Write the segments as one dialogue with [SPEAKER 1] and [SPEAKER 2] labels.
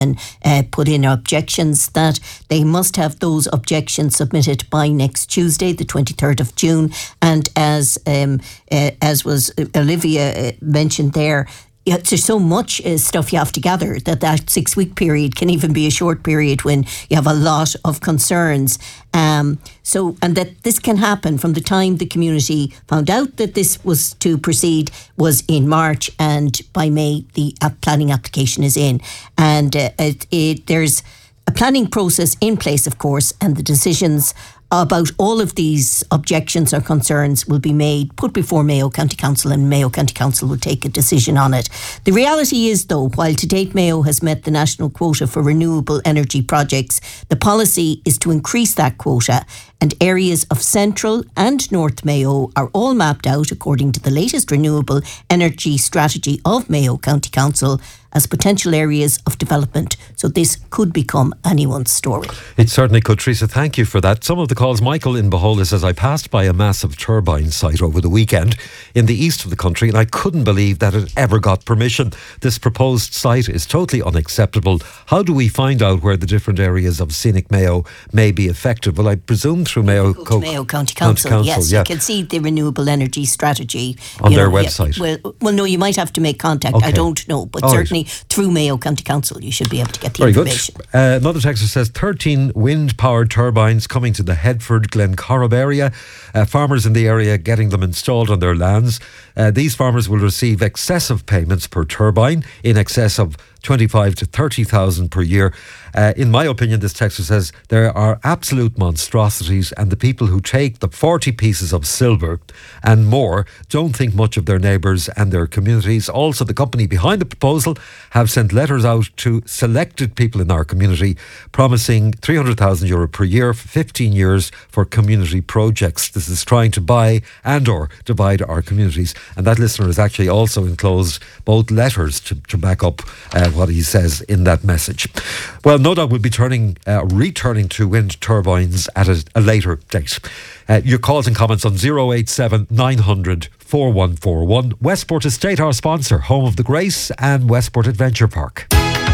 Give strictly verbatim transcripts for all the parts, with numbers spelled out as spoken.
[SPEAKER 1] Uh, put in objections, that they must have those objections submitted by next Tuesday, the twenty-third of June. And as um, uh, as was Olivia uh, mentioned there, yeah, there's so much uh, stuff you have to gather that that six-week period can even be a short period when you have a lot of concerns. Um, so, and that this can happen from the time the community found out that this was to proceed was in March, and by May the uh, planning application is in. And uh, it, it, there's a planning process in place, of course, and the decisions about all of these objections or concerns will be made, put before Mayo County Council, and Mayo County Council will take a decision on it. The reality is, though, while to date Mayo has met the national quota for renewable energy projects, the policy is to increase that quota, and areas of Central and North Mayo are all mapped out according to the latest renewable energy strategy of Mayo County Council as potential areas of development. So this could become anyone's story.
[SPEAKER 2] It certainly could. Teresa, thank you for that. Some of the calls. Michael in Beholder says, I passed by a massive turbine site over the weekend in the east of the country and I couldn't believe that it ever got permission. This proposed site is totally unacceptable. How do we find out where the different areas of scenic Mayo may be affected? Well, I presume through Mayo,
[SPEAKER 1] Go
[SPEAKER 2] Co-
[SPEAKER 1] Mayo County Council. County Council yes, yeah. You can see the renewable energy strategy
[SPEAKER 2] on their
[SPEAKER 1] know,
[SPEAKER 2] website.
[SPEAKER 1] Yeah, well, well, no, you might have to make contact.
[SPEAKER 2] Okay.
[SPEAKER 1] I don't know, but
[SPEAKER 2] All
[SPEAKER 1] certainly
[SPEAKER 2] right.
[SPEAKER 1] through Mayo County Council you should be able to get the
[SPEAKER 2] Very
[SPEAKER 1] information.
[SPEAKER 2] Good. Uh, another texter says thirteen wind-powered turbines coming to the Headford Glencorrib area. Uh, farmers in the area getting them installed on their lands. Uh, these farmers will receive excessive payments per turbine, in excess of twenty-five to thirty thousand per year. Uh, in my opinion, this texter says there are absolute monstrosities, and the people who take the forty pieces of silver and more don't think much of their neighbours and their communities. Also, the company behind the proposal have sent letters out to selected people in our community promising three hundred thousand euro per year for fifteen years for community projects. This is trying to buy and or divide our communities. And that listener has actually also enclosed both letters to, to back up uh, what he says in that message. Well, no doubt we'll be turning, uh, returning to wind turbines at a, a later date. Uh, your calls and comments on zero eight seven nine hundred four one four one. Westport Estate, our sponsor, home of the Grace and Westport Adventure Park.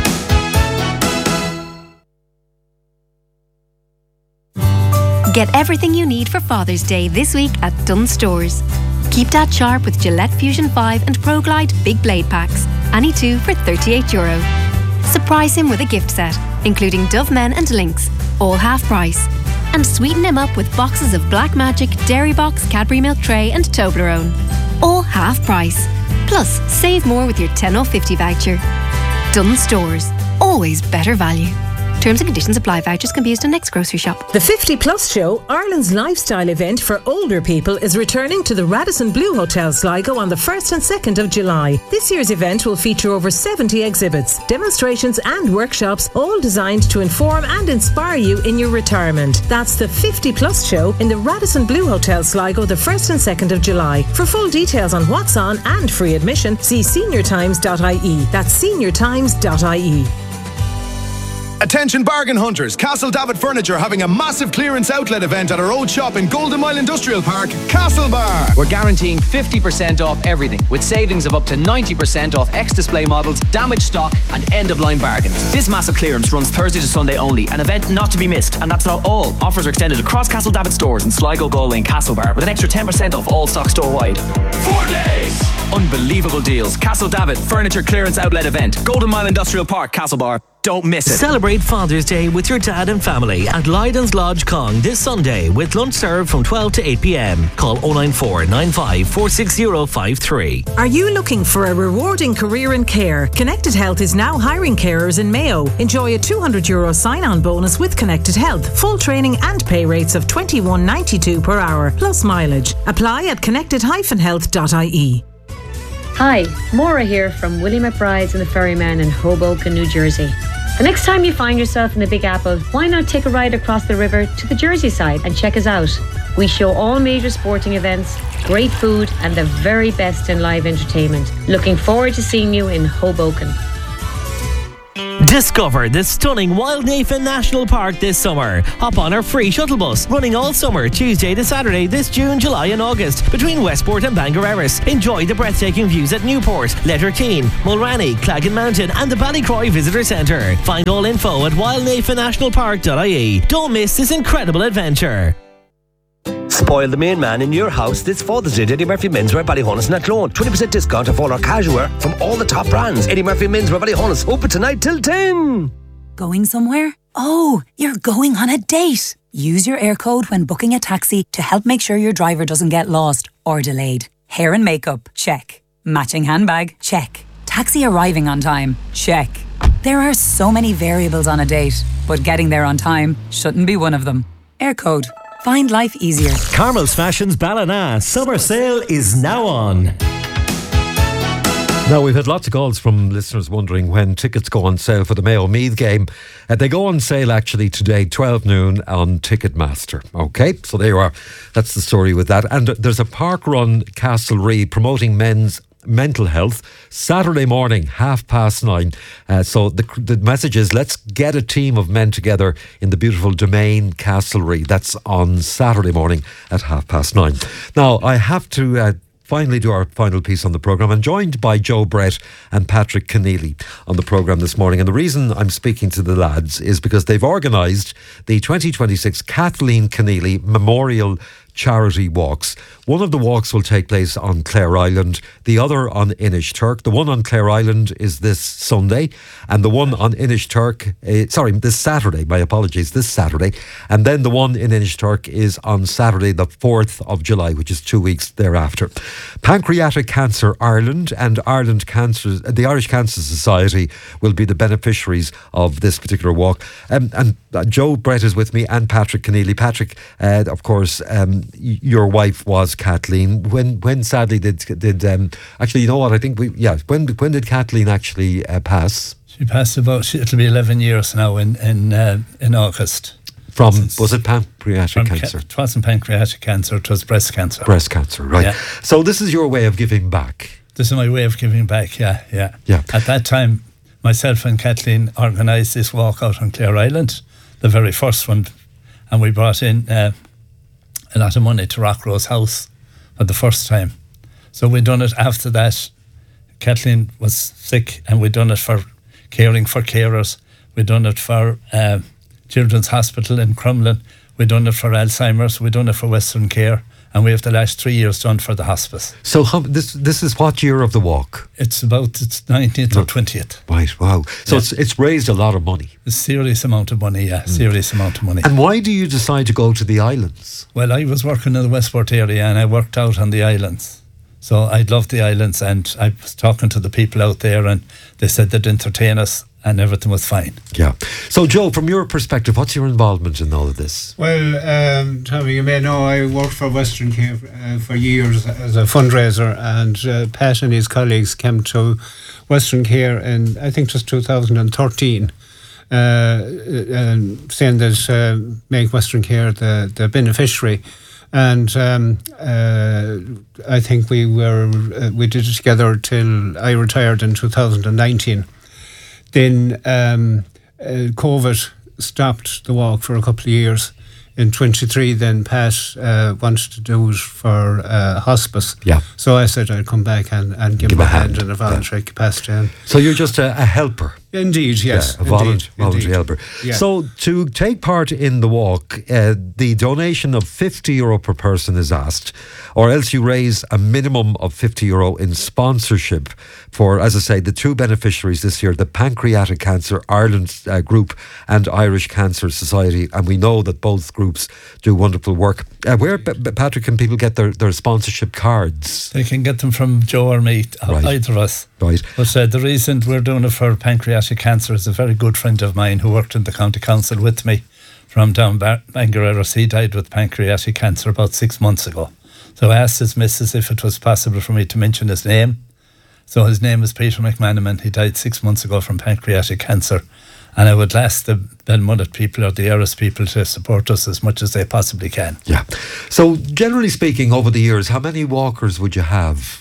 [SPEAKER 3] Get everything you need for Father's Day this week at Dunnes Stores. Keep Dad sharp with Gillette Fusion five and Pro Glide Big Blade Packs. Any two for thirty-eight euro. Surprise him with a gift set, including Dove Men and Lynx, all half price. And sweeten him up with boxes of Black Magic, Dairy Box, Cadbury Milk Tray and Toblerone. All half price. Plus, save more with your ten off fifty voucher. Dunnes Stores. Always better value. Terms and conditions apply. Vouchers can be used on next grocery shop.
[SPEAKER 4] The fifty plus Show, Ireland's lifestyle event for older people, is returning to the Radisson Blu Hotel Sligo on the first and second of July. This year's event will feature over seventy exhibits, demonstrations and workshops, all designed to inform and inspire you in your retirement. That's the fifty plus Show in the Radisson Blu Hotel Sligo the first and second of July. For full details on what's on and free admission, see senior times dot I E. That's senior times dot I E.
[SPEAKER 5] Attention bargain hunters, Castle David Furniture having a massive clearance outlet event at our old shop in Golden Mile Industrial Park, Castlebar.
[SPEAKER 6] We're guaranteeing fifty percent off everything, with savings of up to ninety percent off ex-display models, damaged stock and end-of-line bargains. This massive clearance runs Thursday to Sunday only, an event not to be missed. And that's not all. Offers are extended across Castle David stores in Sligo, Galway and Castlebar, with an extra ten percent off all stock store-wide. Four days! Unbelievable deals. Castle David Furniture Clearance Outlet Event, Golden Mile Industrial Park, Castlebar. Don't miss it.
[SPEAKER 7] Celebrate Father's Day with your dad and family at Lydon's Lodge Cong this Sunday with lunch served from twelve to eight p.m. Call oh nine four nine five four six zero five three.
[SPEAKER 4] Are you looking for a rewarding career in care? Connected Health is now hiring carers in Mayo. Enjoy a two hundred euro sign-on bonus with Connected Health. Full training and pay rates of twenty-one ninety-two per hour plus mileage. Apply at connected dash health dot I E.
[SPEAKER 8] Hi, Maura here from Willie McBride's and the Ferryman in Hoboken, New Jersey. The next time you find yourself in the Big Apple, why not take a ride across the river to the Jersey side and check us out? We show all major sporting events, great food and the very best in live entertainment. Looking forward to seeing you in Hoboken.
[SPEAKER 7] Discover the stunning Wildnafen National Park this summer. Hop on our free shuttle bus, running all summer, Tuesday to Saturday this June, July and August, between Westport and Bangor Erris. Enjoy the breathtaking views at Newport, Letterkeene, Mulranny, Claggan Mountain and the Ballycroy Visitor Centre. Find all info at wildnafen national park dot I E. Don't miss this incredible adventure.
[SPEAKER 9] Spoil the main man in your house this Father's Day at Eddie Murphy Menswear, Ballyhonus and Athlone. twenty percent discount off all our casual wear from all the top brands. Eddie Murphy Menswear, Ballyhonus. Open tonight till ten.
[SPEAKER 10] Going somewhere? Oh, you're going on a date. Use your air code when booking a taxi to help make sure your driver doesn't get lost or delayed. Hair and makeup? Check. Matching handbag? Check. Taxi arriving on time? Check. There are so many variables on a date, but getting there on time shouldn't be one of them. Air code. Find life easier.
[SPEAKER 11] Carmel's Fashions Ballina. Summer sale is now on.
[SPEAKER 2] Now, we've had lots of calls from listeners wondering when tickets go on sale for the Mayo Meath game. Uh, they go on sale actually today, twelve noon on Ticketmaster. Okay, so there you are. That's the story with that. And there's a park run Castlereagh promoting men's mental health Saturday morning, half past nine. Uh, so the, the message is, let's get a team of men together in the beautiful Domain Castlereagh. That's on Saturday morning at half past nine. Now, I have to uh, finally do our final piece on the programme. I'm joined by Joe Brett and Patrick Keneally on the programme this morning. And the reason I'm speaking to the lads is because they've organised the twenty twenty-six Kathleen Keneally Memorial Charity Walks. One of the walks will take place on Clare Island, the other on Inishturk. The one on Clare Island is this Sunday, and the one on Inishturk, uh, sorry, this Saturday, my apologies, this Saturday. And then the one in Inishturk is on Saturday, the fourth of July, which is two weeks thereafter. Pancreatic Cancer Ireland and Ireland Cancer, the Irish Cancer Society will be the beneficiaries of this particular walk. Um, and uh, Joe Brett is with me and Patrick Keneally. Patrick, uh, of course, um, your wife was Kathleen. When, when sadly did did um, actually, you know what? I think we yeah. When when did Kathleen actually uh, pass?
[SPEAKER 12] She passed about. It'll be eleven years now in in uh, in August.
[SPEAKER 2] From Since was it pancreatic from cancer?
[SPEAKER 12] Ca- it wasn't pancreatic cancer. It was breast cancer.
[SPEAKER 2] Breast cancer, right? Yeah. So this is your way of giving back.
[SPEAKER 12] This is my way of giving back. Yeah, yeah,
[SPEAKER 2] yeah.
[SPEAKER 12] At that time, myself and Kathleen organised this walk out on Clare Island, the very first one, and we brought in Uh, a lot of money to Rockrose House for the first time. So we done it after that. Kathleen was sick and we done it for caring for carers. We done it for uh, Children's Hospital in Crumlin. We done it for Alzheimer's. We done it for Western Care. And we have the last three years done for the hospice.
[SPEAKER 2] So how, this this is what year of the walk?
[SPEAKER 12] It's about its nineteenth or twentieth.
[SPEAKER 2] Right, wow. So yeah. it's it's raised a lot of money.
[SPEAKER 12] A serious amount of money, yeah, mm. serious amount of money.
[SPEAKER 2] And why do you decide to go to the islands?
[SPEAKER 12] Well, I was working in the Westport area and I worked out on the islands. So I loved the islands and I was talking to the people out there and they said they'd entertain us and everything was fine.
[SPEAKER 2] Yeah. So, Joe, from your perspective, what's your involvement in all of this?
[SPEAKER 13] Well, um, Tommy, you may know I worked for Western Care uh, for years as a fundraiser, and uh, Pat and his colleagues came to Western Care in, I think, just two thousand thirteen, uh, and saying that uh, make Western Care the, the beneficiary. And um, uh, I think we were uh, we did it together till I retired in two thousand nineteen. Then um, uh, COVID stopped the walk for a couple of years. In twenty-three, then Pat uh, wanted to do it for uh, hospice.
[SPEAKER 2] Yeah.
[SPEAKER 13] So I said I'd come back and, and give, give him a hand, hand in a voluntary yeah. capacity. And
[SPEAKER 2] so you're just a, a helper?
[SPEAKER 13] Indeed, yes.
[SPEAKER 2] Yeah, a voluntary, voluntary helper.
[SPEAKER 13] Yeah.
[SPEAKER 2] So to take part in the walk, uh, the donation of fifty euro per person is asked, or else you raise a minimum of fifty euro in sponsorship for, as I say, the two beneficiaries this year, the Pancreatic Cancer Ireland uh, group and Irish Cancer Society. And we know that both groups do wonderful work. Uh, where, B- Patrick, can people get their, their sponsorship cards?
[SPEAKER 12] They can get them from Joe or me, right. either of us.
[SPEAKER 2] Right.
[SPEAKER 12] But uh, the reason we're doing it for pancreatic cancer is a very good friend of mine who worked in the county council with me from down Bar- Bangor Erris. He died with pancreatic cancer about six months ago. So I asked his missus if it was possible for me to mention his name. So his name is Peter McManaman. He died six months ago from pancreatic cancer. And I would ask the Belmullet people or the Erris people to support us as much as they possibly can.
[SPEAKER 2] Yeah. So generally speaking, over the years, how many walkers would you have?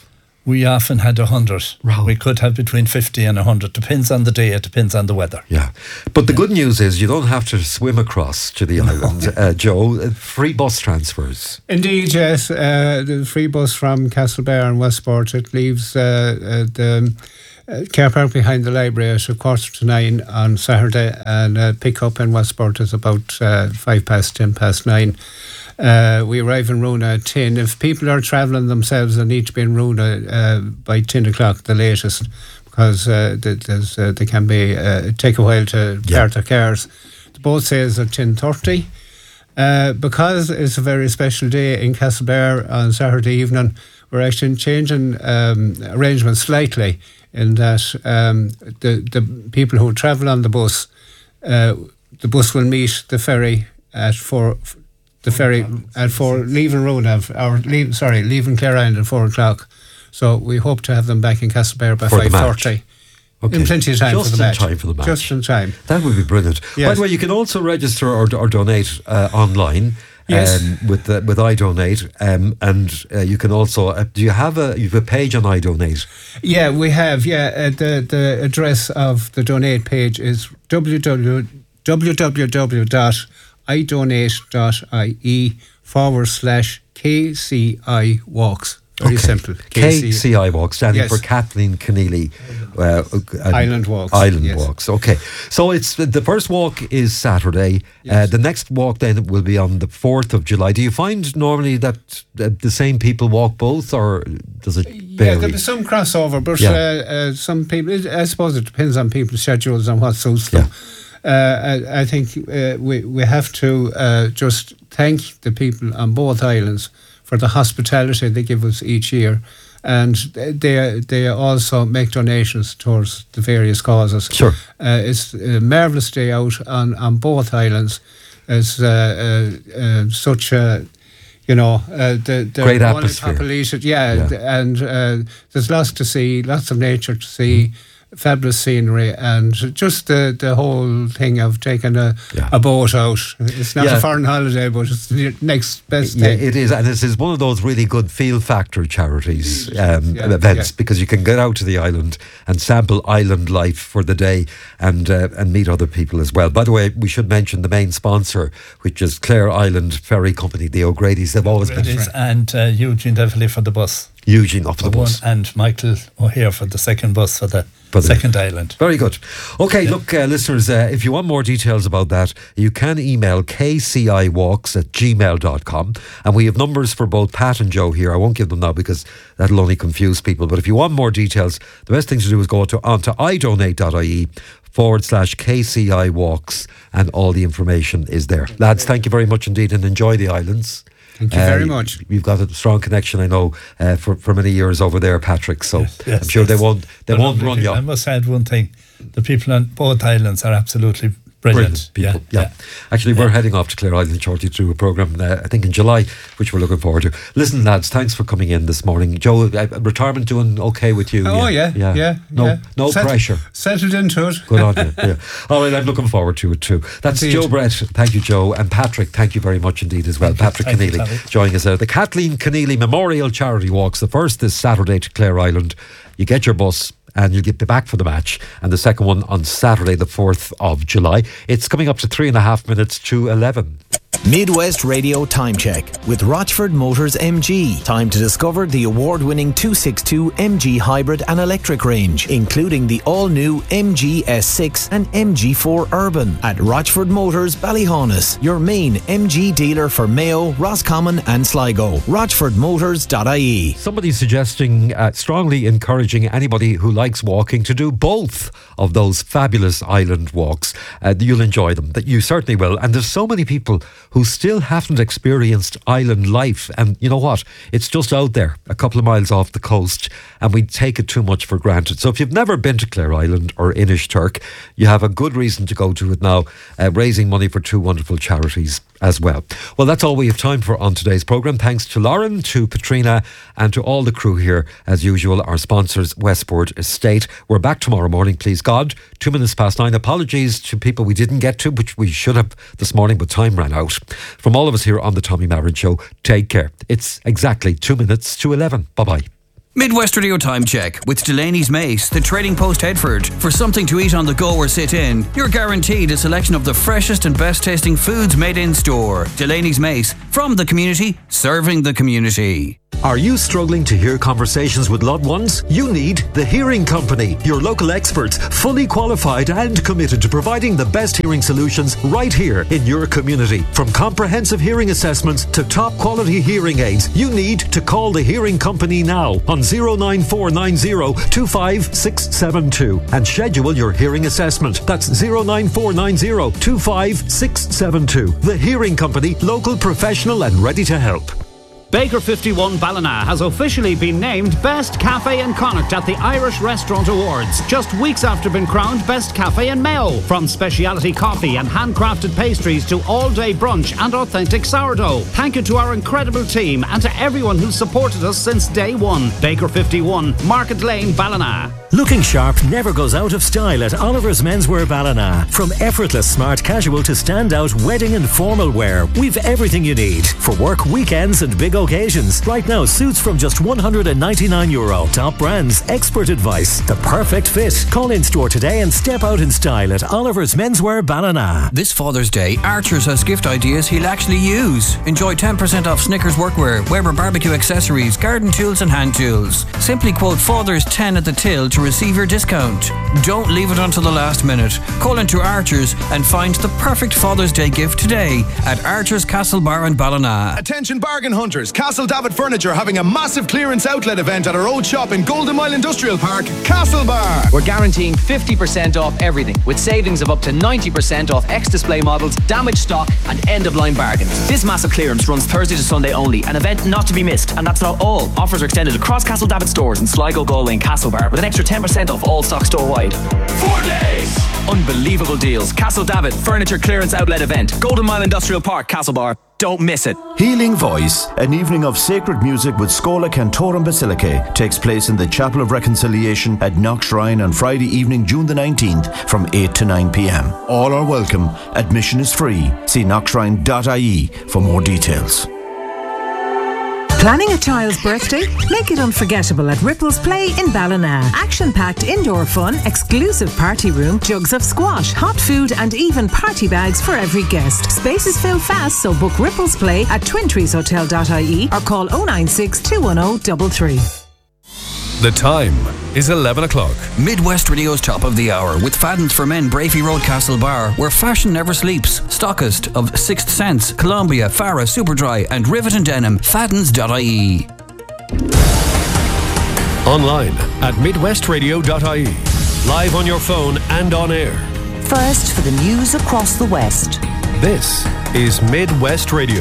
[SPEAKER 12] we often had a hundred.
[SPEAKER 2] Wow.
[SPEAKER 12] We could have between fifty and a hundred. Depends on the day. It depends on the weather.
[SPEAKER 2] Yeah, but the good news is you don't have to swim across to the island, uh, Joe. Uh, free bus transfers.
[SPEAKER 13] Indeed, yes. Uh, the free bus from Castlebar and Westport, it leaves uh, uh, the uh, car park behind the library at a quarter to nine on Saturday, and uh, pick up in Westport is about uh, five past ten past nine. Uh, we arrive in Roona at ten. If people are travelling themselves, they need to be in Roona uh, by ten o'clock, the latest, because uh, there's, uh, they can be uh, take a while to
[SPEAKER 2] Yeah.
[SPEAKER 13] park their cars. The boat sails at ten thirty. Uh, because it's a very special day in Castlebar on Saturday evening, we're actually changing um, arrangements slightly in that um, the, the people who travel on the bus, uh, the bus will meet the ferry at four. The ferry at four, leaving Roona, or leave, sorry, leaving Clare Island at four o'clock. So we hope to have them back in Castlebar by
[SPEAKER 2] For the
[SPEAKER 13] five thirty.
[SPEAKER 2] Okay.
[SPEAKER 13] In plenty of time
[SPEAKER 2] Just
[SPEAKER 13] for the
[SPEAKER 2] in
[SPEAKER 13] match.
[SPEAKER 2] time for the match.
[SPEAKER 13] Just in time.
[SPEAKER 2] That would be brilliant.
[SPEAKER 13] Yes.
[SPEAKER 2] By the way, you can also register or, or donate uh, online.
[SPEAKER 13] Yes.
[SPEAKER 2] Um, with uh, with iDonate, um, and uh, you can also. Uh, do you have a you have a page on iDonate?
[SPEAKER 13] Yeah, we have. Yeah, uh, the the address of the donate page is w w w dot i donate dot i e forward slash K C I walks. Very
[SPEAKER 2] Okay.
[SPEAKER 13] simple.
[SPEAKER 2] K C I Walks, standing
[SPEAKER 13] Yes.
[SPEAKER 2] for Kathleen Keneally. Uh, uh,
[SPEAKER 13] Island Walks,
[SPEAKER 2] Island
[SPEAKER 13] yes.
[SPEAKER 2] Walks. Okay, so it's the first walk is Saturday. Uh, the next walk then will be on the fourth of July. Do you find normally that uh, the same people walk both, or does it
[SPEAKER 13] Yeah,
[SPEAKER 2] vary?
[SPEAKER 13] there'll be some crossover, but
[SPEAKER 2] Yeah.
[SPEAKER 13] uh, uh, some people, it- I suppose it depends on people's schedules and what suits them. Uh, I, I think uh, we, we have to uh, just thank the people on both islands for the hospitality they give us each year. And they they also make donations towards the various causes.
[SPEAKER 2] Sure.
[SPEAKER 13] Uh, it's a marvellous day out on, on both islands. It's uh, uh, uh, such a, you know, uh, the, the
[SPEAKER 2] Great
[SPEAKER 13] one
[SPEAKER 2] atmosphere.
[SPEAKER 13] atop Alicia, yeah,
[SPEAKER 2] Yeah.
[SPEAKER 13] th- and uh, there's lots to see, lots of nature to see, fabulous scenery, and just the, the whole thing of taking a, a boat out. It's not
[SPEAKER 2] Yeah.
[SPEAKER 13] a foreign holiday, but it's the next best
[SPEAKER 2] Yeah,
[SPEAKER 13] thing.
[SPEAKER 2] it is, and this is one of those really good feel factor charities um,
[SPEAKER 13] Yeah,
[SPEAKER 2] events
[SPEAKER 13] yeah.
[SPEAKER 2] because you can get out to the island and sample island life for the day and uh, and meet other people as well. By the way, we should mention the main sponsor, which is Clare Island Ferry Company, the O'Grady's. They've always been
[SPEAKER 12] It is, and uh, Eugene Deverley for the bus.
[SPEAKER 2] Eugene off the
[SPEAKER 12] For
[SPEAKER 2] bus.
[SPEAKER 12] one, and Michael O'Hare for the second bus for the
[SPEAKER 2] For the-
[SPEAKER 12] second island.
[SPEAKER 2] Very good. Okay, look, uh, listeners, uh, if you want more details about that, you can email k c i walks at gmail dot com. And we have numbers for both Pat and Joe here. I won't give them now because that'll only confuse people. But if you want more details, the best thing to do is go to onto i donate dot i e forward slash K C I walks, and all the information is there. Lads, thank you very much indeed, and enjoy the islands.
[SPEAKER 13] Thank you very much.
[SPEAKER 2] You've got a strong connection, I know, uh, for, for many years over there, Patrick. So
[SPEAKER 12] Yes,
[SPEAKER 2] I'm sure
[SPEAKER 12] yes.
[SPEAKER 2] they won't they
[SPEAKER 12] They're
[SPEAKER 2] won't
[SPEAKER 12] lovely
[SPEAKER 2] run you
[SPEAKER 12] people. I
[SPEAKER 2] off.
[SPEAKER 12] must add one thing. The people on both islands are absolutely brilliant.
[SPEAKER 2] people. Yeah, actually, we're heading off to Clare Island shortly to do a programme, uh, I think in July, which we're looking forward to. Listen, lads, thanks for coming in this morning. Joe, uh, retirement doing okay with you?
[SPEAKER 13] Oh, yeah, yeah, yeah.
[SPEAKER 2] No,
[SPEAKER 13] yeah.
[SPEAKER 2] no
[SPEAKER 13] Set-
[SPEAKER 2] pressure.
[SPEAKER 13] Settled into it.
[SPEAKER 2] Good on you. Yeah. All right, I'm looking forward to it too. That's
[SPEAKER 13] Indeed.
[SPEAKER 2] Joe Brett. Thank you, Joe. And Patrick, thank you very much indeed as well. Patrick
[SPEAKER 12] Thank you,
[SPEAKER 2] Keneally
[SPEAKER 12] Tommy.
[SPEAKER 2] joining us there. The Kathleen Keneally Memorial Charity Walks. The first is Saturday to Clare Island. You get your bus and you'll get back for the match. And the second one on Saturday, the fourth of July. It's coming up to three and a half minutes to eleven.
[SPEAKER 14] Midwest Radio Time Check with Rochford Motors M G. Time to discover the award-winning two sixty-two M G hybrid and electric range, including the all-new M G S six and M G four Urban at Rochford Motors Ballyhonus, your main M G dealer for Mayo, Roscommon and Sligo. rochford motors dot I E.
[SPEAKER 2] Somebody suggesting, uh, strongly encouraging anybody who likes walking to do both of those fabulous island walks. Uh, you'll enjoy them. That you certainly will. And there's so many people who still haven't experienced island life. And you know what? It's just out there, a couple of miles off the coast, and we take it too much for granted. So if you've never been to Clare Island or Inishturk, you have a good reason to go to it now, uh, raising money for two wonderful charities as well. Well, that's all we have time for on today's programme. Thanks to Lauren, to Katrina, and to all the crew here, as usual, our sponsors, Westport Estate. We're back tomorrow morning, please God, two minutes past nine. Apologies to people we didn't get to, which we should have this morning, but time ran out. From all of us here on the Tommy Marron Show, take care. It's exactly two minutes to eleven. Bye-bye.
[SPEAKER 15] Midwest Radio Time Check with Delaney's Mace, the Trading Post Headford. For something to eat on the go or sit in, you're guaranteed a selection of the freshest and best tasting foods made in store. Delaney's Mace, from the community, serving the community.
[SPEAKER 2] Are you struggling to hear conversations with loved ones? You need The Hearing Company, your local experts, fully qualified and committed to providing the best hearing solutions right here in your community. From comprehensive hearing assessments to top quality hearing aids, you need to call The Hearing Company now on zero nine four nine zero two five six seven two and schedule your hearing assessment. That's zero nine four nine zero two five six seven two. The Hearing Company, local, professional and ready to help.
[SPEAKER 16] Baker fifty-one Ballina has officially been named Best Cafe in Connacht at the Irish Restaurant Awards, just weeks after being crowned Best Cafe in Mayo. From speciality coffee and handcrafted pastries to all-day brunch and authentic sourdough. Thank you to our incredible team and to everyone who's supported us since day one. Baker fifty-one, Market Lane, Ballina.
[SPEAKER 11] Looking sharp never goes out of style at Oliver's Menswear Ballina. From effortless smart casual to standout wedding and formal wear, we've everything you need for work, weekends and big occasions. Right now, suits from just one hundred ninety-nine euro. Top brands, expert advice, the perfect fit. Call in store today and step out in style at Oliver's Menswear Ballina.
[SPEAKER 15] This Father's Day, Archers has gift ideas he'll actually use. Enjoy ten percent off Snickers workwear, Weber barbecue accessories, garden tools and hand tools. Simply quote Father's ten at the till to receive your discount. Don't leave it until the last minute. Call into Archers and find the perfect Father's Day gift today at Archers Castle Bar in Ballina.
[SPEAKER 5] Attention bargain hunters, Castle David Furniture having a massive clearance outlet event at our old shop in Golden Mile Industrial Park, Castle Bar.
[SPEAKER 6] We're guaranteeing fifty percent off everything with savings of up to ninety percent off ex-display models, damaged stock and end-of-line bargains. This massive clearance runs Thursday to Sunday only, an event not to be missed. And that's not all. Offers are extended across Castle David stores in Sligo, Galway and Castle Bar with an extra ten percent off all stock store-wide. Four days! Unbelievable deals. Castle David Furniture Clearance Outlet Event, Golden Mile Industrial Park, Castle Bar. Don't miss it.
[SPEAKER 17] Healing Voice, an evening of sacred music with Scola Cantorum Basilicae, takes place in the Chapel of Reconciliation at Knock Shrine on Friday evening, June the nineteenth from eight to nine p.m. All are welcome. Admission is free. See knockshrine dot I E for more details.
[SPEAKER 4] Planning a child's birthday? Make it unforgettable at Ripples Play in Ballina. Action-packed indoor fun, exclusive party room, jugs of squash, hot food and even party bags for every guest. Spaces fill fast, so book Ripples Play at twin trees hotel dot I E or call oh nine six, two one oh, three three.
[SPEAKER 18] The time is eleven o'clock.
[SPEAKER 15] Midwest Radio's Top of the Hour with Fadden's for Men, Brafey Road, Castle Bar, where fashion never sleeps. Stockist of Sixth Sense, Columbia, Farah, Superdry and Rivet and Denim. Faddens dot I E.
[SPEAKER 18] Online at midwest radio dot I E. Live on your phone and on air.
[SPEAKER 19] First for the news across the West.
[SPEAKER 18] This is Midwest Radio.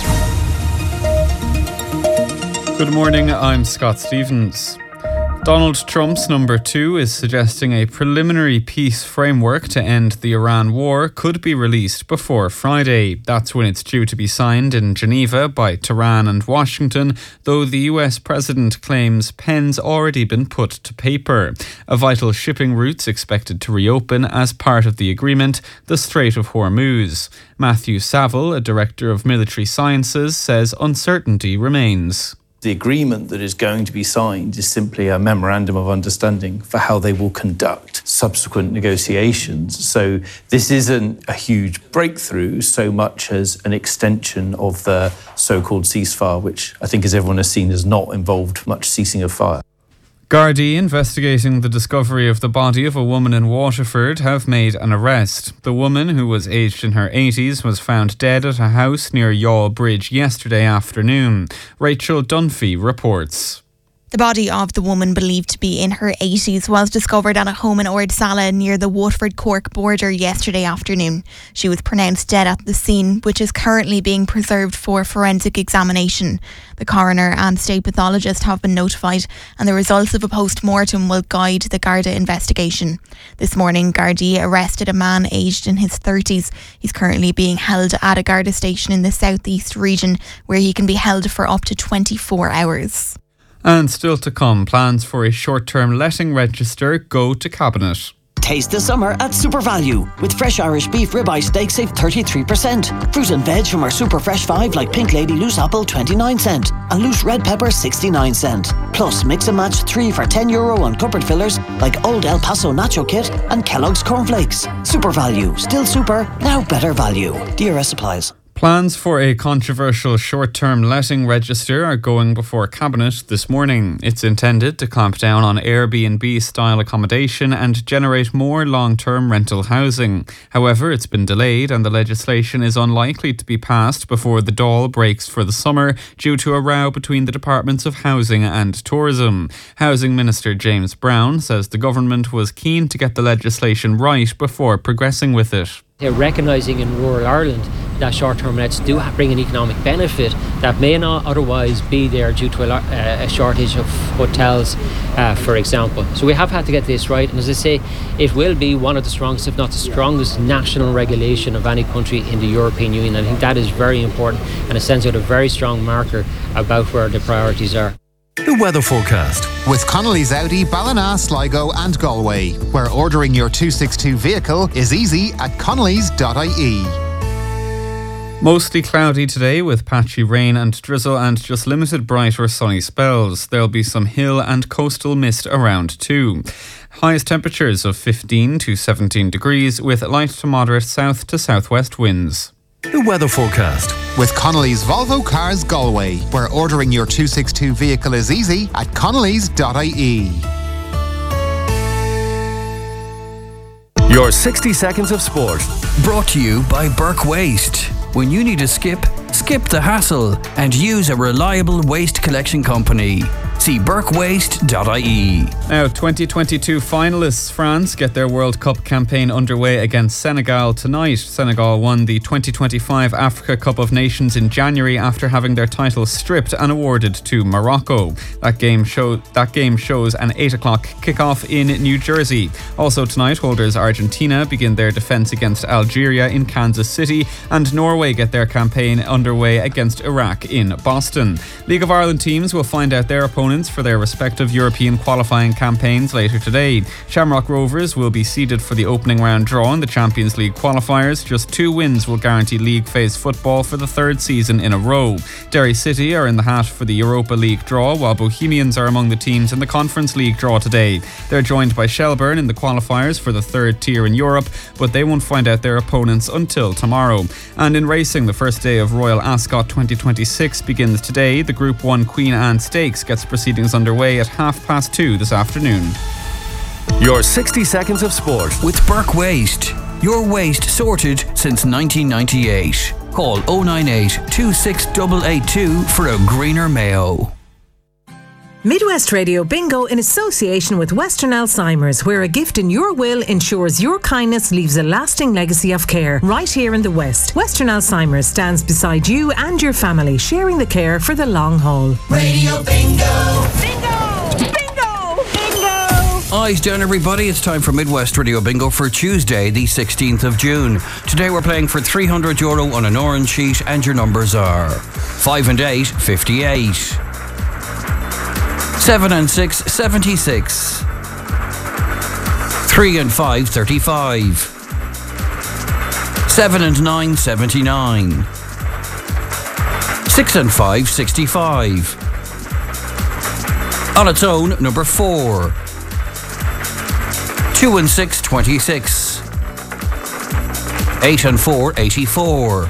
[SPEAKER 20] Good morning, I'm Scott Stevens. Donald Trump's number two is suggesting a preliminary peace framework to end the Iran war could be released before Friday. That's when it's due to be signed in Geneva by Tehran and Washington, though the U S president claims pen's already been put to paper. A vital shipping route's expected to reopen as part of the agreement, the Strait of Hormuz. Matthew Saville, a director of military sciences, says uncertainty remains.
[SPEAKER 21] The agreement that is going to be signed is simply a memorandum of understanding for how they will conduct subsequent negotiations. So this isn't a huge breakthrough so much as an extension of the so-called ceasefire, which I think, as everyone has seen, has not involved much ceasing of fire.
[SPEAKER 20] Gardaí investigating the discovery of the body of a woman in Waterford have made an arrest. The woman, who was aged in her eighties, was found dead at a house near Yaw Bridge yesterday afternoon. Rachel Dunphy reports.
[SPEAKER 22] The body of the woman, believed to be in her eighties, was discovered at a home in Ordsala near the Waterford-Cork border yesterday afternoon. She was pronounced dead at the scene, which is currently being preserved for forensic examination. The coroner and state pathologist have been notified, and the results of a post-mortem will guide the Garda investigation. This morning, Gardaí arrested a man aged in his thirties. He's currently being held at a Garda station in the southeast region, where he can be held for up to twenty-four hours.
[SPEAKER 20] And still to come, plans for a short-term letting register go to Cabinet.
[SPEAKER 1] Taste the summer at Super Value. With fresh Irish beef ribeye steak, save thirty-three percent. Fruit and veg from our Super Fresh five like Pink Lady loose apple, twenty-nine cent. And loose red pepper, sixty-nine cent. Plus, mix and match three for ten euro on cupboard fillers like Old El Paso Nacho Kit and Kellogg's Cornflakes. Super Value. Still super, now better value. D R S supplies.
[SPEAKER 20] Plans for a controversial short-term letting register are going before Cabinet this morning. It's intended to clamp down on Airbnb-style accommodation and generate more long-term rental housing. However, it's been delayed and the legislation is unlikely to be passed before the Dáil breaks for the summer due to a row between the Departments of Housing and Tourism. Housing Minister James Brown says the government was keen to get the legislation right before progressing with it.
[SPEAKER 3] They're recognising in rural Ireland that short-term lets do bring an economic benefit that may not otherwise be there due to a, uh, a shortage of hotels, uh, for example. So we have had to get this right, and as I say, it will be one of the strongest, if not the strongest, national regulation of any country in the European Union. I think that is very important, and it sends out a very strong marker about where the priorities are.
[SPEAKER 23] The weather forecast with Connolly's Audi, Ballina, Sligo and Galway, where ordering your two sixty-two vehicle is easy at connellys dot I E.
[SPEAKER 20] Mostly cloudy today with patchy rain and drizzle and just limited bright or sunny spells. There'll be some hill and coastal mist around too. Highest temperatures of fifteen to seventeen degrees with light to moderate south to southwest winds.
[SPEAKER 23] The weather forecast with Connolly's Volvo Cars Galway, where ordering your two sixty-two vehicle is easy at connellys dot I E.
[SPEAKER 11] Your sixty seconds of sport.
[SPEAKER 15] Brought to you by Burke Waste. When you need to skip, skip the hassle and use a reliable waste collection company. See burke waste dot I E.
[SPEAKER 20] Now, twenty twenty-two finalists France get their World Cup campaign underway against Senegal tonight. Senegal won the twenty twenty-five Africa Cup of Nations in January after having their title stripped and awarded to Morocco. That game show that game shows an eight o'clock kickoff in New Jersey. Also tonight, holders Argentina begin their defence against Algeria in Kansas City, and Norway get their campaign underway against Iraq in Boston. League of Ireland teams will find out their opponents for their respective European qualifying campaigns later today. Shamrock Rovers will be seeded for the opening round draw in the Champions League qualifiers. Just two wins will guarantee league phase football for the third season in a row. Derry City are in the hat for the Europa League draw, while Bohemians are among the teams in the Conference League draw today. They're joined by Shelbourne in the qualifiers for the third tier in Europe, but they won't find out their opponents until tomorrow. And in racing, the first day of Royal Ascot twenty twenty-six begins today. The Group one Queen Anne Stakes gets proceedings underway at half past two this afternoon.
[SPEAKER 11] Your sixty seconds of sport
[SPEAKER 15] with Burke Waste. Your waste sorted since nineteen ninety-eight. Call oh nine eight, two six eight eight two for a greener Mayo.
[SPEAKER 4] Midwest Radio Bingo in association with Western Alzheimer's, where a gift in your will ensures your kindness leaves a lasting legacy of care right here in the West. Western Alzheimer's stands beside you and your family, sharing the care for the long haul.
[SPEAKER 24] Radio Bingo!
[SPEAKER 15] Bingo! Bingo! Bingo! Eyes down, everybody. It's time for Midwest Radio Bingo for Tuesday, the sixteenth of June. Today we're playing for three hundred euro on an orange sheet, and your numbers are five and eight, fifty-eight. Seven and six, seventy-six. Three and five, thirty-five. Seven and nine, seventy-nine. Six and five, sixty-five. On its own, number four. Two and six, twenty-six. Eight and four, eighty-four.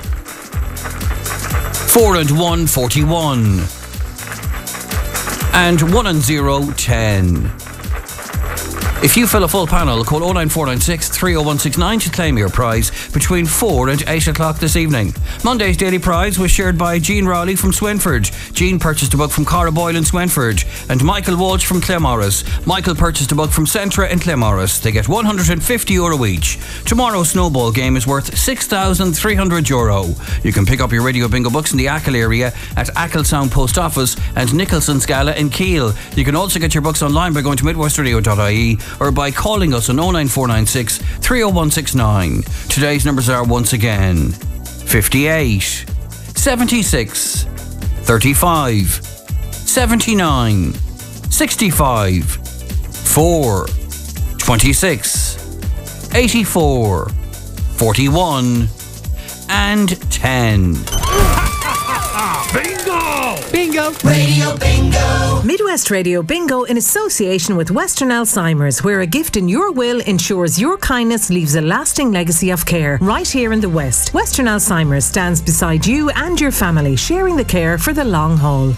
[SPEAKER 15] Four and one, forty-one. And one and zero, ten. If you fill a full panel, call oh nine four nine six, three oh one six nine to claim your prize between four and eight o'clock this evening. Monday's daily prize was shared by Jean Rowley from Swinford. Jean purchased a book from Cara Boyle in Swinford. And Michael Walsh from Claremorris. Michael purchased a book from Centra in Claremorris. They get one hundred fifty euro each. Tomorrow's snowball game is worth six thousand three hundred euro. You can pick up your Radio Bingo books in the Achill area at Achill Post Office and Nicholson Scala in Keele. You can also get your books online by going to midwest radio dot I E or by calling us on oh nine four nine six, three oh one six nine. Today's numbers are once again fifty-eight, seventy-six, thirty-five, seventy-nine, sixty-five, four, twenty-six, eighty-four, forty-one and ten.
[SPEAKER 4] Bingo! Bingo!
[SPEAKER 24] Radio Bingo!
[SPEAKER 4] Midwest Radio Bingo in association with Western Alzheimer's, where a gift in your will ensures your kindness leaves a lasting legacy of care. Right here in the West, Western Alzheimer's stands beside you and your family, sharing the care for the long haul.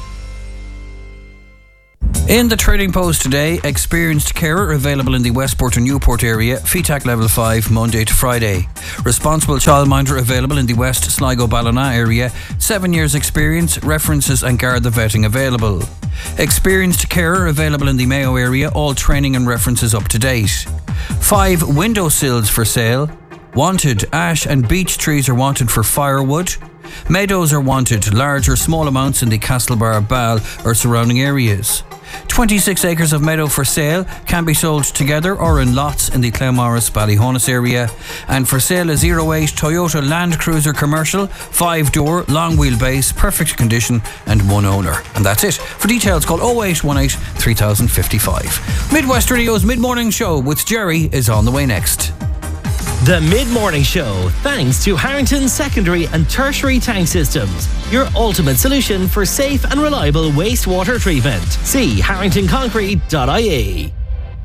[SPEAKER 15] In the Trading Post today, experienced carer available in the Westport and Newport area, F E T A C level five, Monday to Friday. Responsible childminder available in the West Sligo Ballina area, seven years experience, references and Garda vetting available. Experienced carer available in the Mayo area, all training and references up to date. Five windowsills for sale. Wanted, ash and beech trees are wanted for firewood. Meadows are wanted, large or small amounts in the Castlebar, Ball or surrounding areas. twenty-six acres of meadow for sale, can be sold together or in lots in the Claremorris, Ballyhonus area. And for sale a zero eight Toyota Land Cruiser Commercial, five door, long wheelbase, perfect condition and one owner. And that's it. For details call oh eight one eight, three thousand fifty-five. Midwest Radio's Mid-Morning Show with Jerry is on the way next.
[SPEAKER 7] The Mid-Morning Show, thanks to Harrington Secondary and Tertiary Tank Systems, your ultimate solution for safe and reliable wastewater treatment. See harrington concrete dot I E.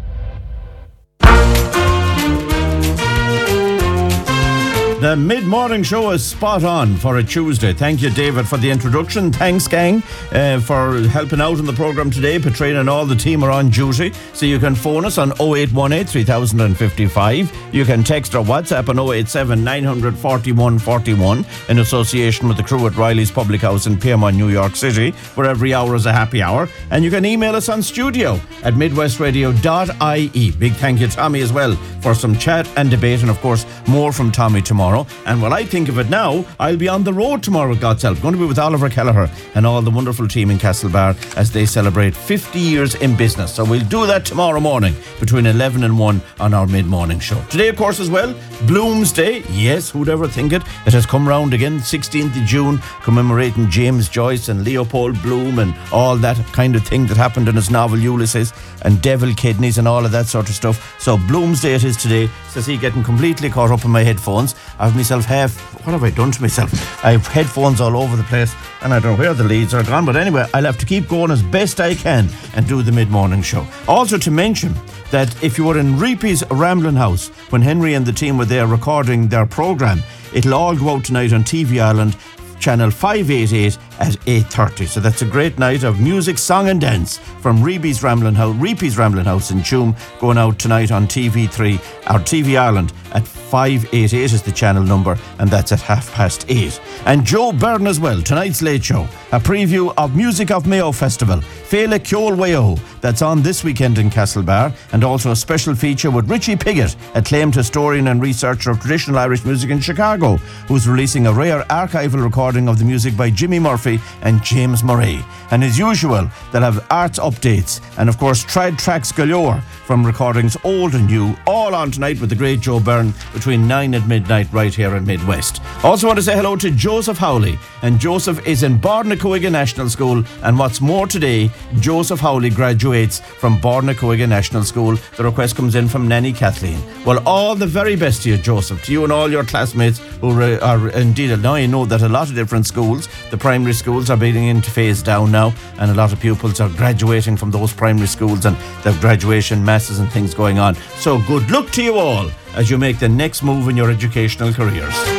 [SPEAKER 17] The Mid-Morning Show is spot on for a Tuesday. Thank you, David, for the introduction. Thanks, gang, uh, for helping out in the programme today. Patrina and all the team are on duty, so you can phone us on oh eight one eight, three thousand fifty-five. You can text or WhatsApp on oh eight seven, nine four one, four one in association with the crew at Riley's Public House in Piermont, New York City, where every hour is a happy hour. And you can email us on studio at midwest radio dot I E. Big thank you, Tommy, as well, for some chat and debate, and of course, more from Tommy tomorrow. And while I think of it now, I'll be on the road tomorrow with God's help. Going to be with Oliver Kelleher and all the wonderful team in Castlebar as they celebrate fifty years in business. So we'll do that tomorrow morning between eleven and one on our mid-morning show. Today, of course, as well, Bloomsday. Yes, who'd ever think it? It has come round again, sixteenth of June, commemorating James Joyce and Leopold Bloom and all that kind of thing that happened in his novel Ulysses, and devil kidneys and all of that sort of stuff. So Bloomsday it is today. Says he getting completely caught up in my headphones. I've myself half, what have I done to myself? I've headphones all over the place and I don't know where the leads are gone, but anyway, I'll have to keep going as best I can and do the mid-morning show. Also to mention that if you were in Reepe's Ramblin' House when Henry and the team were there recording their programme, it'll all go out tonight on T V Ireland, channel five eighty-eight at eight thirty. So that's a great night of music, song and dance from Reepe's Ramblin' House, Reepe's Ramblin' House in Tuam, going out tonight on T V three, or T V Ireland at five eighty-eight is the channel number, and that's at half past eight. And Joe Byrne as well, tonight's Late Show, a preview of Music of Mayo Festival, Féile Ceol Wayo, that's on this weekend in Castlebar, and also a special feature with Richie Piggott, acclaimed historian and researcher of traditional Irish music in Chicago, who's releasing a rare archival recording of the music by Jimmy Murphy and James Murray. And as usual, they'll have arts updates and of course trad tracks galore from recordings old and new, all on tonight with the great Joe Byrne between nine and midnight right here in Midwest. Also want to say hello to Joseph Howley, and Joseph is in Bornacoiga National School, and what's more today, Joseph Howley graduates from Bornacoiga National School. The request comes in from Nanny Kathleen. Well, all the very best to you, Joseph, to you and all your classmates who are, are indeed, now I know that a lot of different schools, the primary schools are beginning to phase down now, and a lot of pupils are graduating from those primary schools, and there are graduation masses and things going on. So good luck to you all as you make the next move in your educational careers.